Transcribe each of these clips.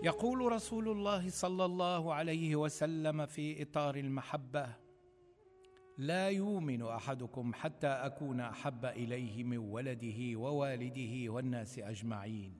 يقول رسول الله صلى الله عليه وسلم في إطار المحبة: لا يؤمن أحدكم حتى أكون أحب إليه من ولده ووالده والناس أجمعين.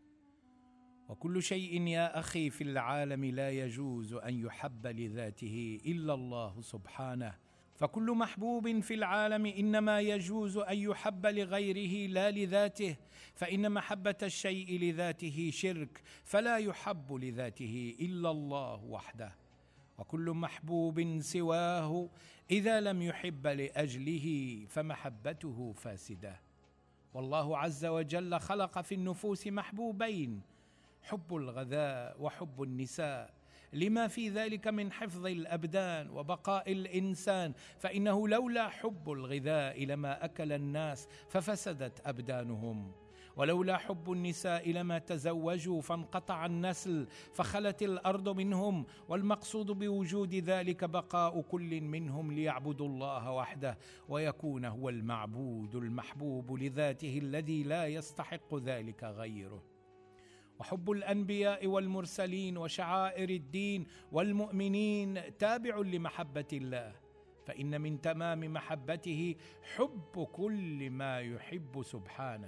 وكل شيء يا أخي في العالم لا يجوز أن يحب لذاته إلا الله سبحانه، فكل محبوب في العالم إنما يجوز أن يحب لغيره لا لذاته، فإن محبة الشيء لذاته شرك، فلا يحب لذاته إلا الله وحده. وكل محبوب سواه إذا لم يحب لأجله فمحبته فاسدة. والله عز وجل خلق في النفوس محبوبين: حب الغذاء وحب النساء، لما في ذلك من حفظ الأبدان وبقاء الإنسان، فإنه لولا حب الغذاء لما أكل الناس ففسدت أبدانهم، ولولا حب النساء لما تزوجوا فانقطع النسل فخلت الأرض منهم. والمقصود بوجود ذلك بقاء كل منهم ليعبدوا الله وحده، ويكون هو المعبود المحبوب لذاته الذي لا يستحق ذلك غيره. وحب الأنبياء والمرسلين وشعائر الدين والمؤمنين تابع لمحبة الله، فإن من تمام محبته حب كل ما يحب سبحانه.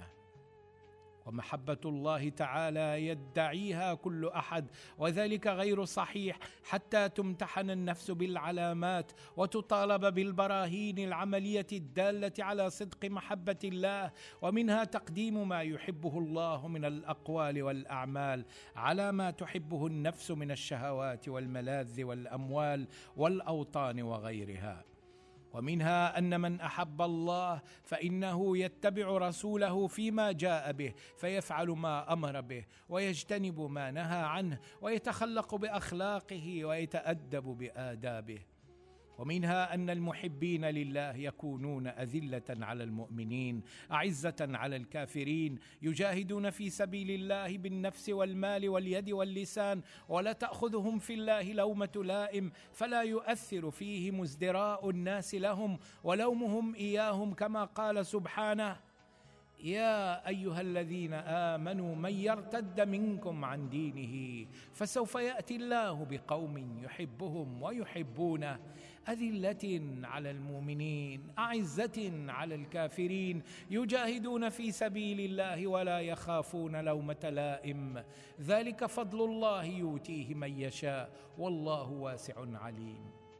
ومحبة الله تعالى يدعيها كل أحد، وذلك غير صحيح حتى تمتحن النفس بالعلامات وتطالب بالبراهين العملية الدالة على صدق محبة الله، ومنها تقديم ما يحبه الله من الأقوال والأعمال على ما تحبه النفس من الشهوات والملاذ والأموال والأوطان وغيرها. ومنها أن من أحب الله فإنه يتبع رسوله فيما جاء به، فيفعل ما أمر به ويجتنب ما نهى عنه، ويتخلق بأخلاقه ويتأدب بآدابه. ومنها أن المحبين لله يكونون أذلة على المؤمنين أعزة على الكافرين، يجاهدون في سبيل الله بالنفس والمال واليد واللسان، ولا تأخذهم في الله لومة لائم، فلا يؤثر فيهم ازدراء الناس لهم ولومهم إياهم، كما قال سبحانه: يا أيها الذين آمنوا من يرتد منكم عن دينه فسوف يأتي الله بقوم يحبهم ويحبونه أذلة على المؤمنين أعزة على الكافرين، يجاهدون في سبيل الله ولا يخافون لومة لائم، ذلك فضل الله يؤتيه من يشاء والله واسع عليم.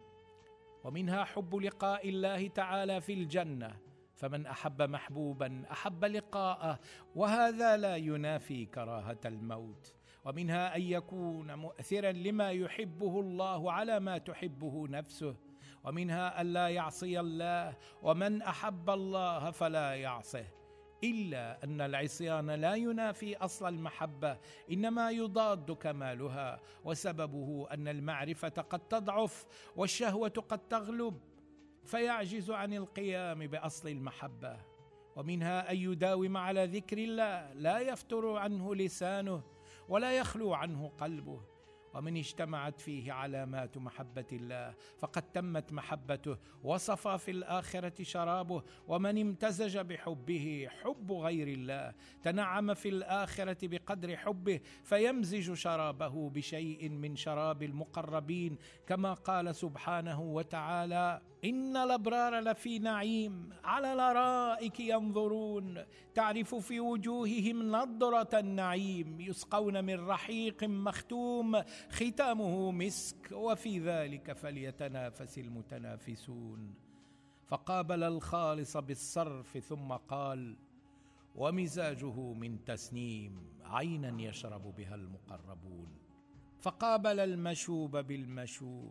ومنها حب لقاء الله تعالى في الجنة، فمن أحب محبوبا أحب لقاءه، وهذا لا ينافي كراهة الموت. ومنها أن يكون مؤثرا لما يحبه الله على ما تحبه نفسه. ومنها أن لا يعصي الله، ومن أحب الله فلا يعصه، إلا أن العصيان لا ينافي أصل المحبة، إنما يضاد كمالها، وسببه أن المعرفة قد تضعف والشهوة قد تغلب فيعجز عن القيام بأصل المحبة. ومنها أن يداوم على ذكر الله لا يفتر عنه لسانه ولا يخلو عنه قلبه. ومن اجتمعت فيه علامات محبة الله فقد تمت محبته وصفى في الآخرة شرابه. ومن امتزج بحبه حب غير الله تنعم في الآخرة بقدر حبه، فيمزج شرابه بشيء من شراب المقربين، كما قال سبحانه وتعالى: إن الأبرار لفي نعيم على الأرائك ينظرون تعرف في وجوههم نضرة النعيم يسقون من رحيق مختوم ختامه مسك وفي ذلك فليتنافس المتنافسون. فقابل الخالص بالصرف ثم قال: ومزاجه من تسنيم عينا يشرب بها المقربون. فقابل المشوب بالمشوب،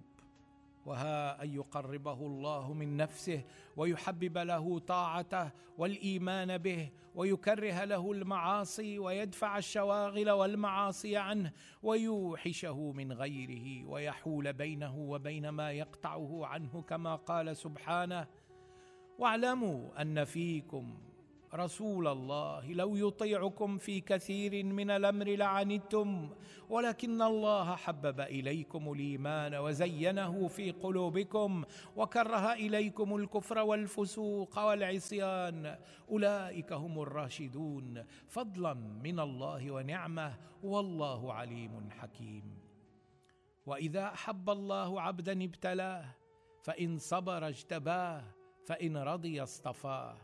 وها أن يقربه الله من نفسه ويحبب له طاعته والإيمان به، ويكره له المعاصي ويدفع الشواغل والمعاصي عنه، ويوحشه من غيره ويحول بينه وبين ما يقطعه عنه، كما قال سبحانه: واعلموا أن فيكم رسول الله لو يطيعكم في كثير من الأمر لعنتم، ولكن الله حبب إليكم الإيمان وزينه في قلوبكم وكره إليكم الكفر والفسوق والعصيان، أولئك هم الراشدون فضلا من الله ونعمه، والله عليم حكيم. وإذا أحب الله عبدا ابتلاه، فإن صبر اجتباه، فإن رضي اصطفاه.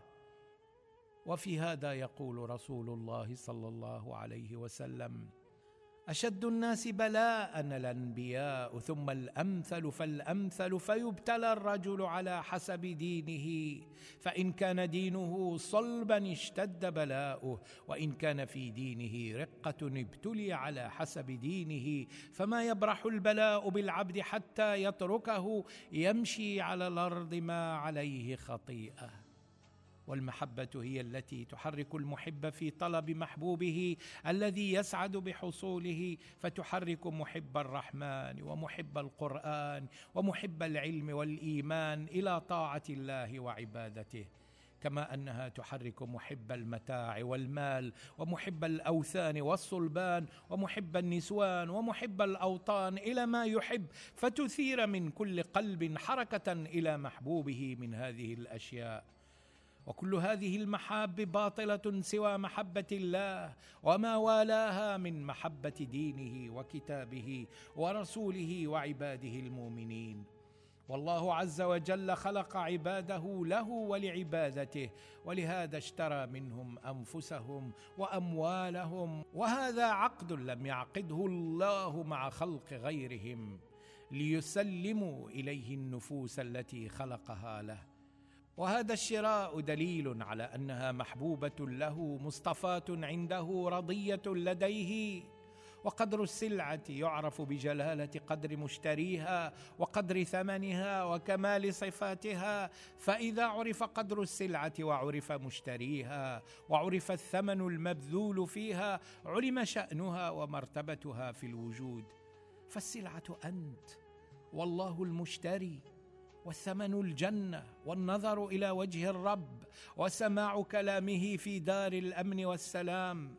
وفي هذا يقول رسول الله صلى الله عليه وسلم: أشد الناس بلاء الأنبياء، ثم الأمثل فالأمثل، فيبتلى الرجل على حسب دينه، فإن كان دينه صلبا اشتد بلاؤه، وإن كان في دينه رقة ابتلي على حسب دينه، فما يبرح البلاء بالعبد حتى يتركه يمشي على الأرض ما عليه خطيئة. والمحبة هي التي تحرك المحب في طلب محبوبه الذي يسعد بحصوله، فتحرك محب الرحمن ومحب القرآن ومحب العلم والإيمان إلى طاعة الله وعبادته، كما أنها تحرك محب المتاع والمال ومحب الأوثان والصلبان ومحب النسوان ومحب الأوطان إلى ما يحب، فتثير من كل قلب حركة إلى محبوبه من هذه الأشياء. وكل هذه المحاب باطلة سوى محبة الله وما والاها من محبة دينه وكتابه ورسوله وعباده المؤمنين. والله عز وجل خلق عباده له ولعبادته، ولهذا اشترى منهم أنفسهم وأموالهم، وهذا عقد لم يعقده الله مع خلق غيرهم، ليسلموا إليه النفوس التي خلقها له. وهذا الشراء دليل على أنها محبوبة له، مصطفاة عنده، رضية لديه. وقدر السلعة يعرف بجلالة قدر مشتريها وقدر ثمنها وكمال صفاتها، فإذا عرف قدر السلعة وعرف مشتريها وعرف الثمن المبذول فيها، علم شأنها ومرتبتها في الوجود. فالسلعة أنت، والله المشتري، والثمن الجنة، والنظر إلى وجه الرب، وسماع كلامه في دار الأمن والسلام.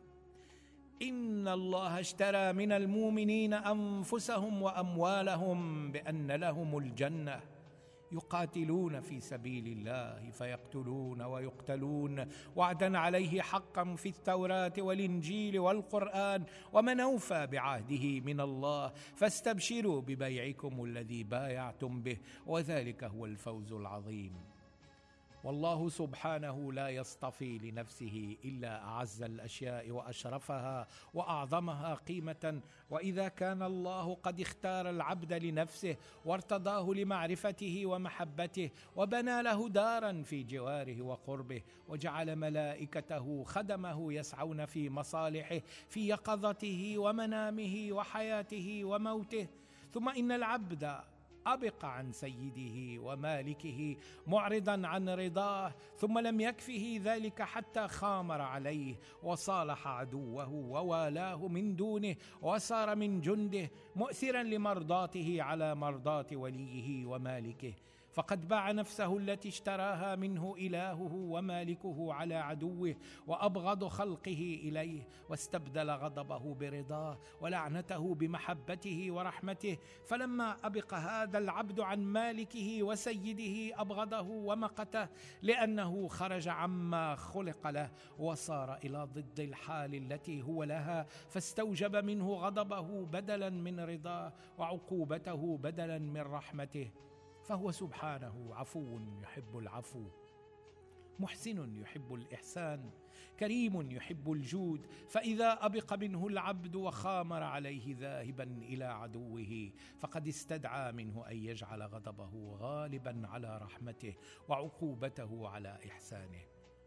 إن الله اشترى من المؤمنين أنفسهم وأموالهم بأن لهم الجنة، يقاتلون في سبيل الله فيقتلون ويقتلون، وعدا عليه حقا في التوراة والإنجيل والقرآن، ومن أوفى بعهده من الله، فاستبشروا ببيعكم الذي بايعتم به، وذلك هو الفوز العظيم. والله سبحانه لا يصطفي لنفسه إلا أعز الأشياء وأشرفها وأعظمها قيمة، وإذا كان الله قد اختار العبد لنفسه وارتضاه لمعرفته ومحبته، وبنى له دارا في جواره وقربه، وجعل ملائكته خدمه يسعون في مصالحه في يقظته ومنامه وحياته وموته، ثم إن العبد أبق عن سيده ومالكه معرضا عن رضاه، ثم لم يكفه ذلك حتى خامر عليه وصالح عدوه ووالاه من دونه وصار من جنده، مؤثرا لمرضاته على مرضاة وليه ومالكه، فقد باع نفسه التي اشتراها منه إلهه ومالكه على عدوه وأبغض خلقه إليه، واستبدل غضبه برضاه ولعنته بمحبته ورحمته. فلما أبق هذا العبد عن مالكه وسيده أبغضه ومقته، لأنه خرج عما خلق له وصار إلى ضد الحال التي هو لها، فاستوجب منه غضبه بدلا من رضاه وعقوبته بدلا من رحمته. فهو سبحانه عفو يحب العفو، محسن يحب الإحسان، كريم يحب الجود. فإذا أبق منه العبد وخامر عليه ذاهبا إلى عدوه، فقد استدعى منه أن يجعل غضبه غالبا على رحمته وعقوبته على إحسانه.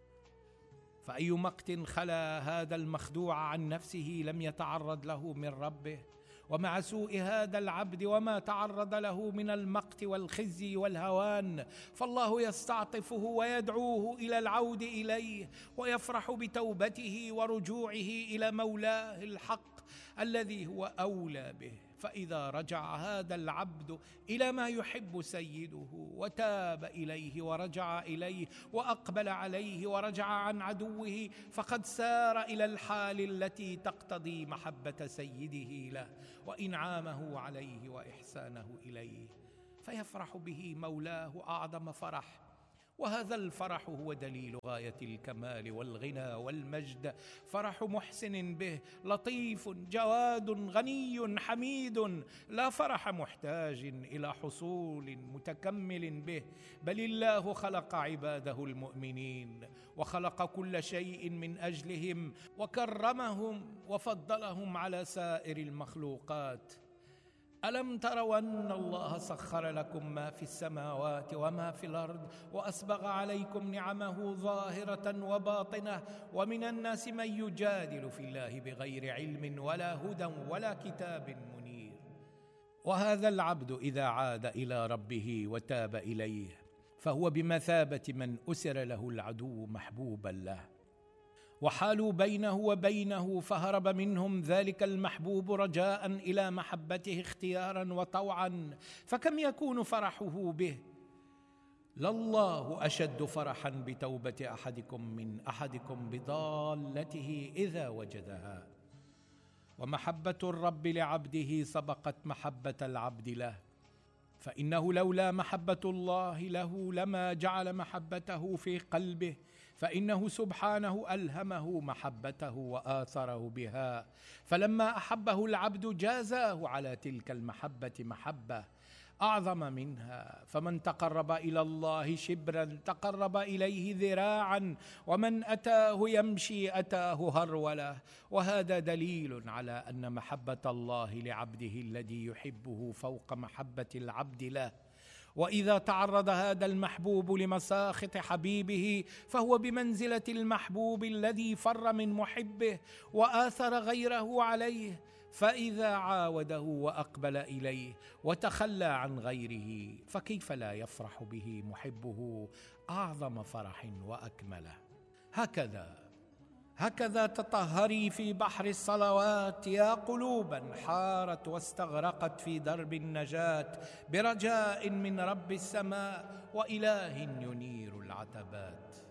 فأي مقت خلا هذا المخدوع عن نفسه لم يتعرض له من ربه، ومع سوء هذا العبد وما تعرض له من المقت والخزي والهوان، فالله يستعطفه ويدعوه إلى العود إليه، ويفرح بتوبته ورجوعه إلى مولاه الحق، الذي هو أولى به. فإذا رجع هذا العبد إلى ما يحب سيده وتاب إليه ورجع إليه وأقبل عليه ورجع عن عدوه، فقد سار إلى الحال التي تقتضي محبة سيده له وإنعامه عليه وإحسانه إليه، فيفرح به مولاه أعظم فرح. وهذا الفرح هو دليل غاية الكمال والغنى والمجد، فرح محسن به لطيف جواد غني حميد، لا فرح محتاج إلى حصول متكمل به، بل الله خلق عباده المؤمنين وخلق كل شيء من أجلهم وكرمهم وفضلهم على سائر المخلوقات. ألم تروا أن الله سخر لكم ما في السماوات وما في الأرض وأسبغ عليكم نعمه ظاهرة وباطنة، ومن الناس من يجادل في الله بغير علم ولا هدى ولا كتاب منير. وهذا العبد إذا عاد إلى ربه وتاب إليه فهو بمثابة من أسر له العدو محبوبا له، وحالوا بينه وبينه فهرب منهم ذلك المحبوب رجاء إلى محبته اختيارا وطوعا، فكم يكون فرحه به. لله أشد فرحا بتوبة أحدكم من أحدكم بضالته إذا وجدها. ومحبة الرب لعبده سبقت محبة العبد له، فإنه لولا محبة الله له لما جعل محبته في قلبه، فإنه سبحانه ألهمه محبته وآثره بها، فلما أحبه العبد جازاه على تلك المحبة محبة أعظم منها. فمن تقرب إلى الله شبرا تقرب إليه ذراعا، ومن أتاه يمشي أتاه هرولة. وهذا دليل على أن محبة الله لعبده الذي يحبه فوق محبة العبد له. وإذا تعرض هذا المحبوب لمساخط حبيبه فهو بمنزلة المحبوب الذي فر من محبه وآثر غيره عليه، فإذا عاوده وأقبل إليه وتخلى عن غيره فكيف لا يفرح به محبه أعظم فرح وأكمله. هكذا تطهري في بحر الصلوات يا قلوبا حارت واستغرقت في درب النجاة، برجاء من رب السماء وإله ينير العتبات.